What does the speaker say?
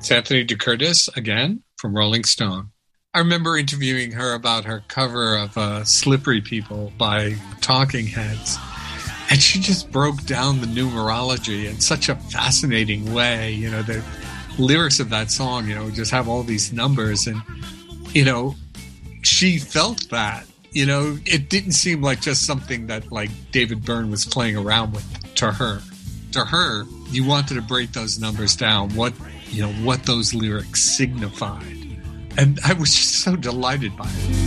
It's Anthony DeCurtis, again, from Rolling Stone. I remember interviewing her about her cover of Slippery People by Talking Heads. And she just broke down the numerology in such a fascinating way. You know, the lyrics of that song, you know, just have all these numbers. And, you know, she felt that. You know, it didn't seem like just something that, like, David Byrne was playing around with to her. To her, you wanted to break those numbers down, what those lyrics signified. And I was just so delighted by it.